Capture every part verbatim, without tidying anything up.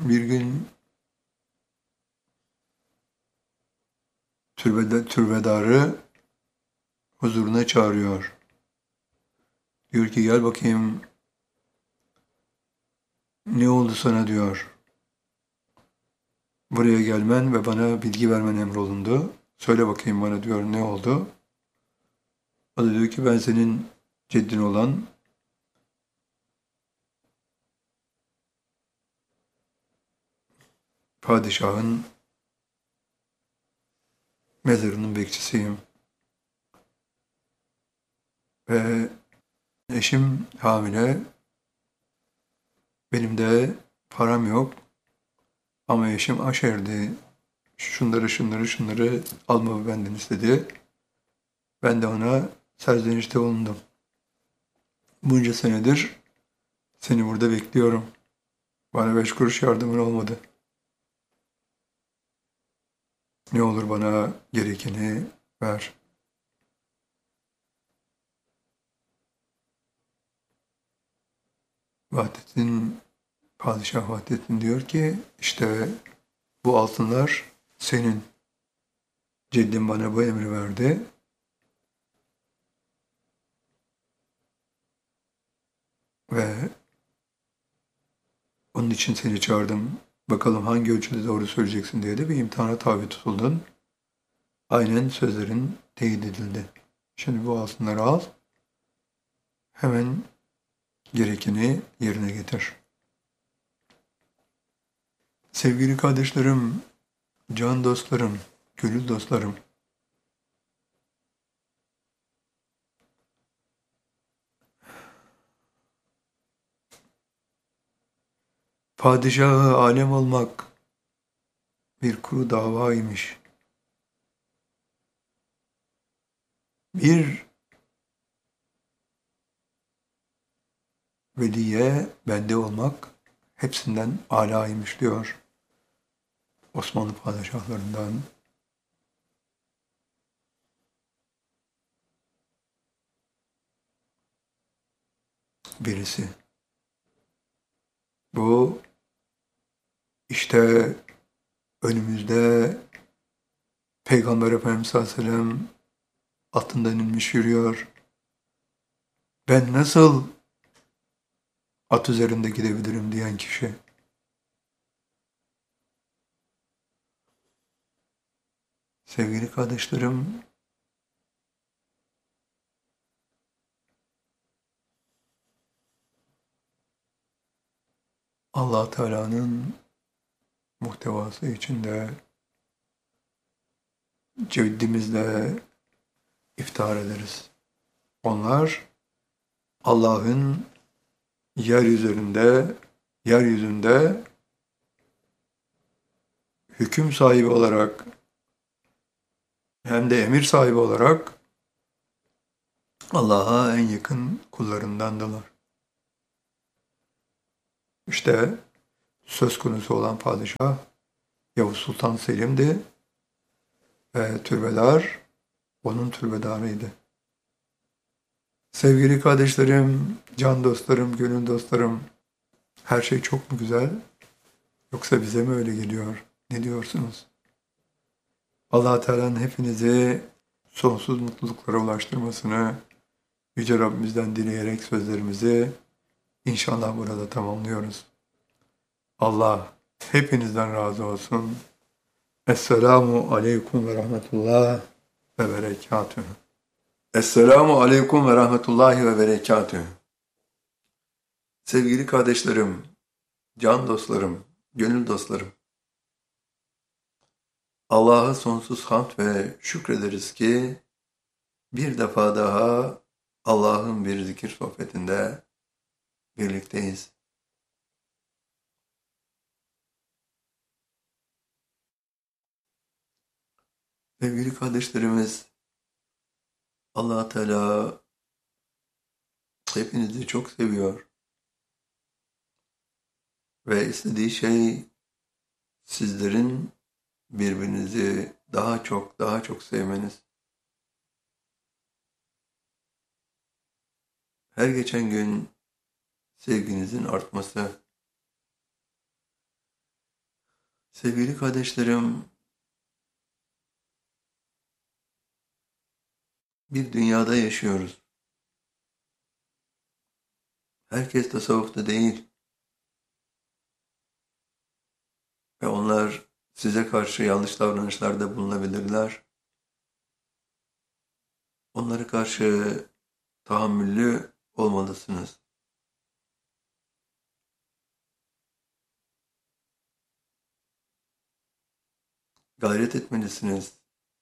Bir gün türbede, türbedarı huzuruna çağırıyor. Diyor ki gel bakayım ne oldu sana diyor. Buraya gelmen ve bana bilgi vermen emrolundu. Söyle bakayım bana diyor ne oldu? O da diyor ki ben senin ceddin olan padişahın mezarının bekçisiyim. Ve eşim hamile. Benim de param yok. Ama eşim aşerdi. Şunları şunları şunları almamı benden istedi. Ben de ona serzenişte bulundum. Bunca senedir seni burada bekliyorum. Bana beş kuruş yardımın olmadı. Ne olur bana gerekeni ver. Vahdettin, Padişah Vahdettin diyor ki işte bu altınlar senin. Ceddin bana bu emri verdi. Ve onun için seni çağırdım. Bakalım hangi ölçüde doğru söyleyeceksin diye de bir imtihana tabi tutuldun. Aynen sözlerin teyit edildi. Şimdi bu altınları al. Hemen gerekeni yerine getir. Sevgili kardeşlerim, can dostlarım, gönül dostlarım. Padişahı alem olmak bir kuru davaymış. Bir veliye bende olmak hepsinden âlâymış diyor Osmanlı padişahlarından. Birisi. Bu işte önümüzde Peygamber Efendimiz sallallahu aleyhi ve sellem atından inmiş yürüyor. Ben nasıl at üzerinde gidebilirim diyen kişi. Sevgili kardeşlerim, Allah Teala'nın muhtevası içinde ceddimizle iftihar ederiz. Onlar Allah'ın yeryüzünde, yeryüzünde hüküm sahibi olarak hem de emir sahibi olarak Allah'a en yakın kullarındandılar. İşte söz konusu olan padişah Yavuz Sultan Selim'di ve türbeler onun türbedarıydı. Sevgili kardeşlerim, can dostlarım, gönül dostlarım, her şey çok mu güzel? Yoksa bize mi öyle geliyor? Ne diyorsunuz? Allah Teala'nın hepinizi sonsuz mutluluklara ulaştırmasını Yüce Rabbimizden dileyerek sözlerimizi inşallah burada tamamlıyoruz. Allah hepinizden razı olsun. Esselamu aleyküm ve rahmetullah ve berekatühü. Esselamu aleyküm ve rahmetullahi ve berekatühü. Sevgili kardeşlerim, can dostlarım, gönül dostlarım. Allah'a sonsuz hamd ve şükrederiz ki bir defa daha Allah'ın bir zikir sohbetinde birlikteyiz. Sevgili kardeşlerimiz, Allah Teala hepinizi çok seviyor ve istediği şey sizlerin birbirinizi daha çok daha çok sevmeniz. Her geçen gün sevginizin artması. Sevgili kardeşlerim, bir dünyada yaşıyoruz. Herkes tasavvufta değil ve onlar size karşı yanlış davranışlarda bulunabilirler. Onlara karşı tahammüllü olmalısınız. Gayret etmelisiniz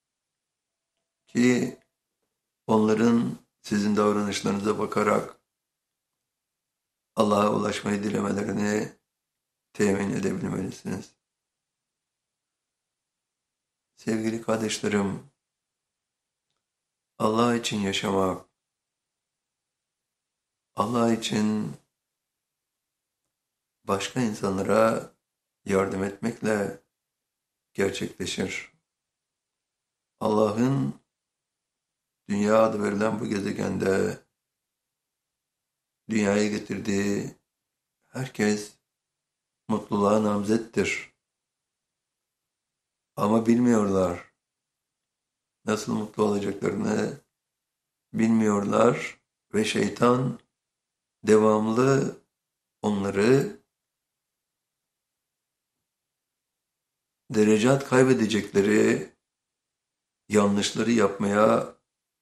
ki onların sizin davranışlarınıza bakarak Allah'a ulaşmayı dilemelerini temin edebilmelisiniz. Sevgili kardeşlerim, Allah için yaşamak, Allah için başka insanlara yardım etmekle gerçekleşir. Allah'ın dünya adı verilen bu gezegende dünyaya getirdiği herkes mutluluğa namzettir. Ama bilmiyorlar. Nasıl mutlu olacaklarını bilmiyorlar ve şeytan devamlı onları derecat kaybedecekleri yanlışları yapmaya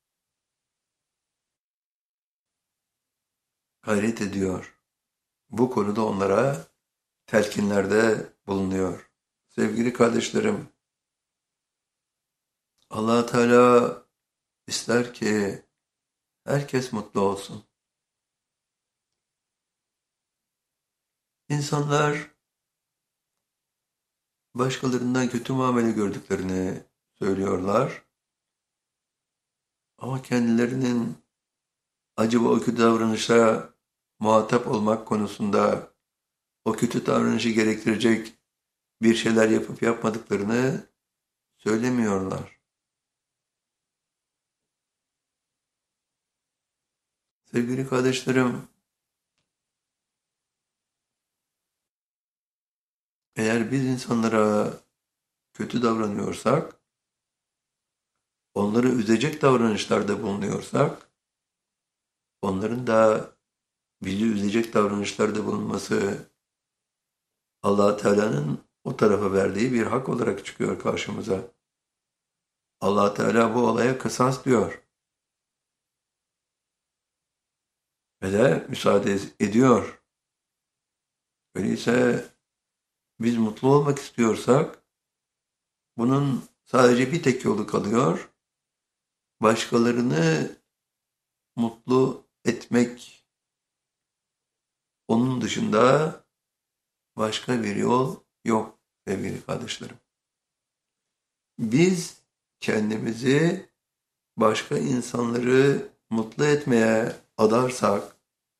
gayret ediyor. Bu konuda onlara telkinlerde bulunuyor. Sevgili kardeşlerim, Allah Teala ister ki herkes mutlu olsun. İnsanlar başkalarından kötü muamele gördüklerini söylüyorlar. Ama kendilerinin acaba o kötü davranışa muhatap olmak konusunda o kötü davranışı gerektirecek bir şeyler yapıp yapmadıklarını söylemiyorlar. Sevgili kardeşlerim, eğer biz insanlara kötü davranıyorsak, onları üzecek davranışlarda bulunuyorsak, onların da bizi üzecek davranışlarda bulunması Allah Teala'nın o tarafa verdiği bir hak olarak çıkıyor karşımıza. Allah Teala bu olaya kısas diyor. Ve de müsaade ediyor. Öyleyse biz mutlu olmak istiyorsak bunun sadece bir tek yolu kalıyor. Başkalarını mutlu etmek. Onun dışında başka bir yol yok sevgili kardeşlerim. Biz kendimizi başka insanları mutlu etmeye adarsak,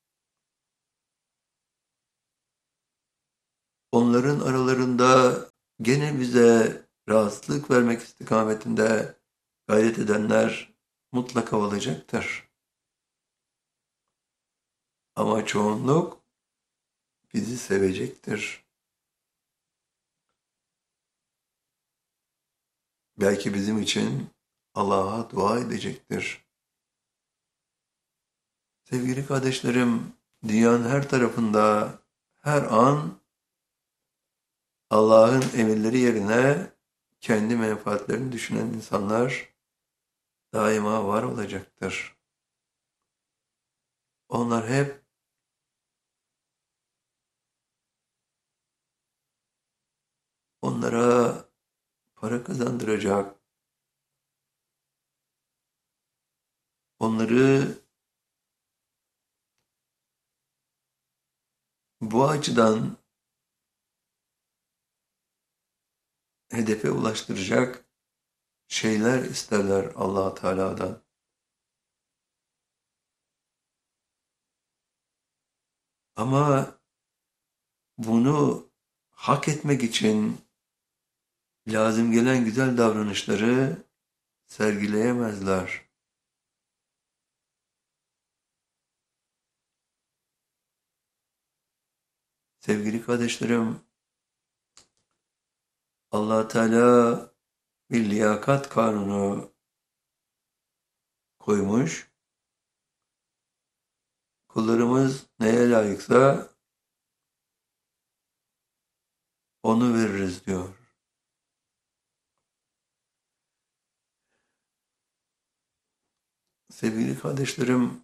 onların aralarında gene bize rahatsızlık vermek istikametinde gayret edenler mutlaka olacaktır. Ama çoğunluk bizi sevecektir. Belki bizim için Allah'a dua edecektir. Sevgili kardeşlerim, dünyanın her tarafında, her an Allah'ın emirleri yerine kendi menfaatlerini düşünen insanlar daima var olacaktır. Onlar hep onlara para kazandıracak, onları bu açıdan hedefe ulaştıracak şeyler isterler Allah Teala'dan. Ama bunu hak etmek için lazım gelen güzel davranışları sergileyemezler. Sevgili kardeşlerim, Allah Teala bir liyakat kanunu koymuş. Kullarımız neye layıksa onu veririz diyor. Sevgili kardeşlerim,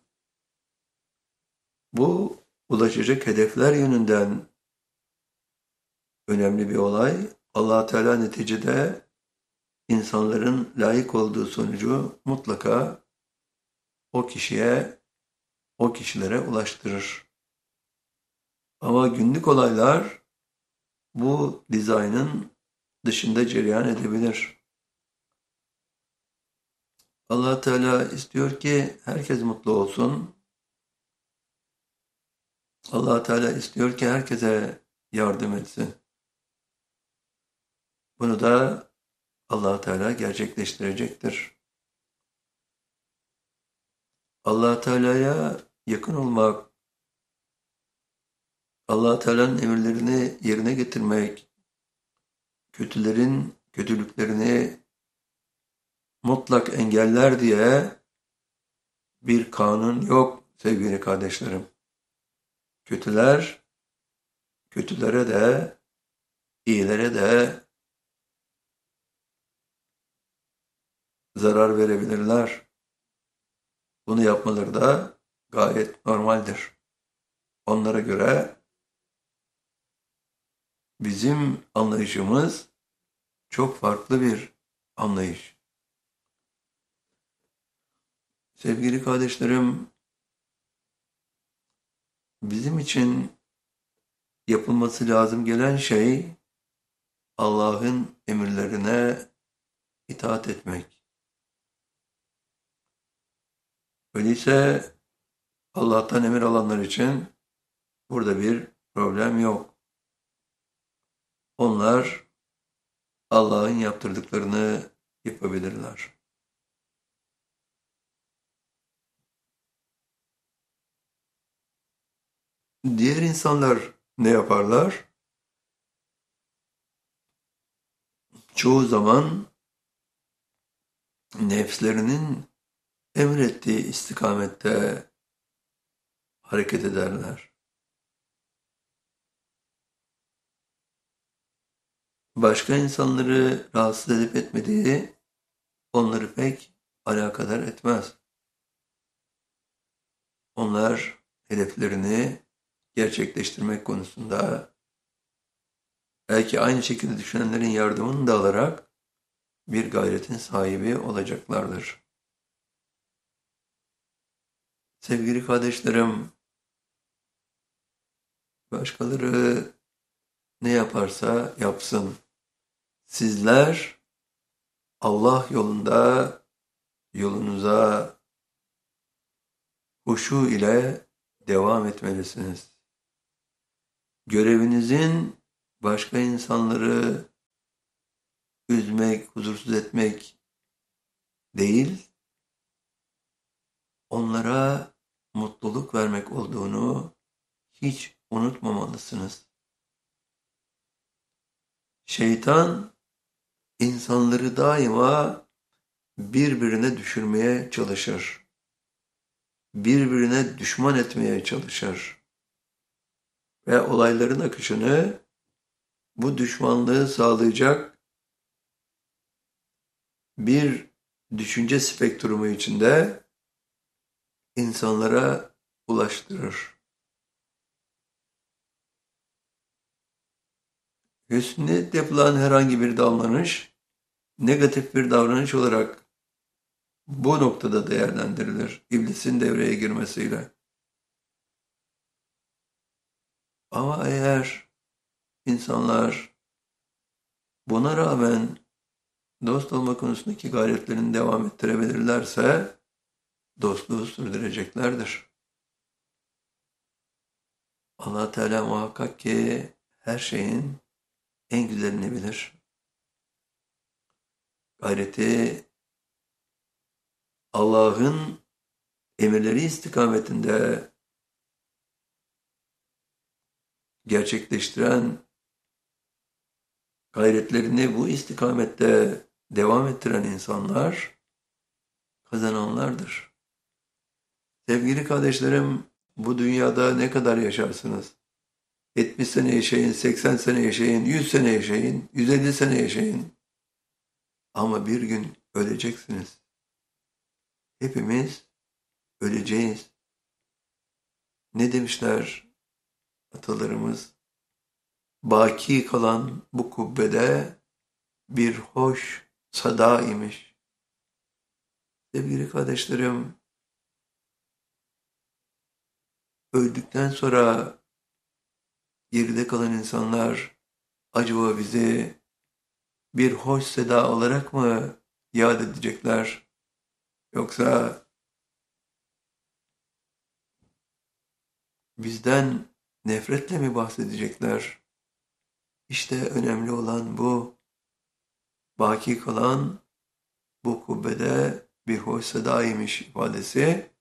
bu ulaşacak hedefler yönünden önemli bir olay. Allah Teala neticede insanların layık olduğu sonucu mutlaka o kişiye, o kişilere ulaştırır. Ama günlük olaylar bu dizaynın dışında cereyan edebilir. Allah Teala istiyor ki herkes mutlu olsun. Allah Teala istiyor ki herkese yardım etsin. Bunu da Allah Teala gerçekleştirecektir. Allah Teala'ya yakın olmak, Allah Teala'nın emirlerini yerine getirmek, kötülerin kötülüklerini mutlak engeller diye bir kanun yok sevgili kardeşlerim. Kötüler, kötülere de, iyilere de zarar verebilirler. Bunu yapmaları da gayet normaldir. Onlara göre bizim anlayışımız çok farklı bir anlayış. Sevgili kardeşlerim, bizim için yapılması lazım gelen şey Allah'ın emirlerine itaat etmek. Öyleyse Allah'tan emir alanlar için burada bir problem yok. Onlar Allah'ın yaptırdıklarını yapabilirler. Diğer insanlar ne yaparlar? Çoğu zaman nefslerinin emrettiği istikamette hareket ederler. Başka insanları rahatsız edip etmediği onları pek alakadar etmez. Onlar hedeflerini gerçekleştirmek konusunda belki aynı şekilde düşünenlerin yardımını da alarak bir gayretin sahibi olacaklardır. Sevgili kardeşlerim, başkaları ne yaparsa yapsın. Sizler Allah yolunda yolunuza huşu ile devam etmelisiniz. Görevinizin başka insanları üzmek, huzursuz etmek değil, onlara mutluluk vermek olduğunu hiç unutmamalısınız. Şeytan insanları daima birbirine düşürmeye çalışır. Birbirine düşman etmeye çalışır. Ve olayların akışını bu düşmanlığı sağlayacak bir düşünce spektrumu içinde insanlara ulaştırır. Hüsnü yapılan herhangi bir davranış, negatif bir davranış olarak bu noktada değerlendirilir. İblisin devreye girmesiyle. Ama eğer insanlar buna rağmen dost olma konusundaki gayretlerini devam ettirebilirlerse dostluğu sürdüreceklerdir. Allah Teala muhakkak ki her şeyin en güzelini bilir. Gayreti Allah'ın emirleri istikametinde gerçekleştiren gayretlerini bu istikamette devam ettiren insanlar kazananlardır. Sevgili kardeşlerim, bu dünyada ne kadar yaşarsınız? yetmiş sene yaşayın, seksen sene yaşayın, yüz sene yaşayın, yüz elli sene yaşayın. Ama bir gün öleceksiniz. Hepimiz öleceğiz. Ne demişler atalarımız? Baki kalan bu kubbede bir hoş sada imiş. Sevgili kardeşlerim, öldükten sonra geride kalan insanlar acaba bizi bir hoş seda olarak mı yad edecekler? Yoksa bizden nefretle mi bahsedecekler? İşte önemli olan bu. Baki kalan bu kubbede bir hoş sedaymış ifadesi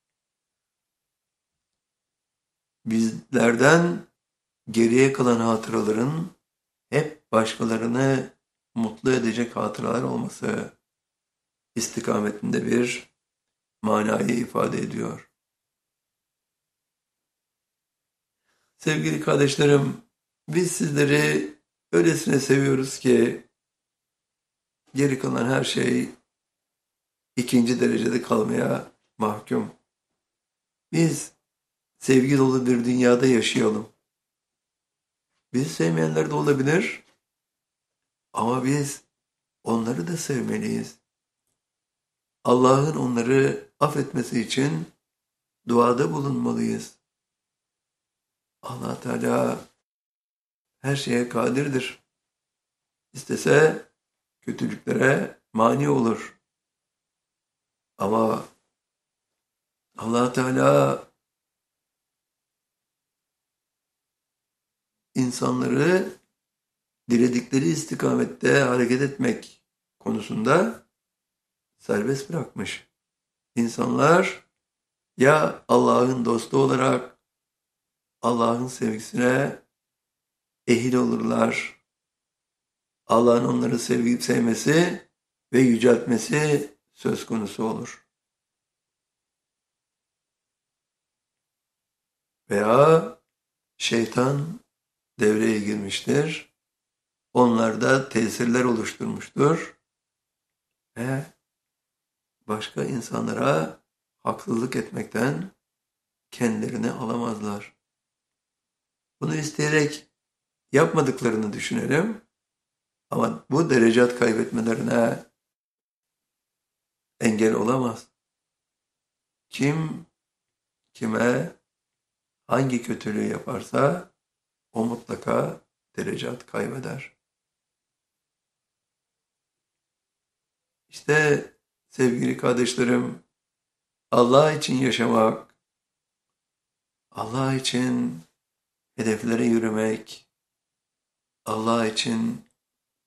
bizlerden geriye kalan hatıraların hep başkalarını mutlu edecek hatıralar olması istikametinde bir manayı ifade ediyor. Sevgili kardeşlerim, biz sizleri öylesine seviyoruz ki geri kalan her şey ikinci derecede kalmaya mahkum. Biz sevgi dolu bir dünyada yaşayalım. Bizi sevmeyenler de olabilir ama biz onları da sevmeliyiz. Allah'ın onları affetmesi için duada bulunmalıyız. Allah Teala her şeye kadirdir. İstese kötülüklere mani olur. Ama Allah Teala insanları diledikleri istikamette hareket etmek konusunda serbest bırakmış. İnsanlar ya Allah'ın dostu olarak Allah'ın sevgisine ehil olurlar. Allah'ın onları sevgip sevmesi ve yüceltmesi söz konusu olur. Veya şeytan devreye girmiştir. Onlarda tesirler oluşturmuştur. Ve başka insanlara haksızlık etmekten kendilerini alamazlar. Bunu isteyerek yapmadıklarını düşünelim. Ama bu derecat kaybetmelerine engel olamaz. Kim kime hangi kötülüğü yaparsa o mutlaka derecat kaybeder. İşte sevgili kardeşlerim, Allah için yaşamak, Allah için hedeflere yürümek, Allah için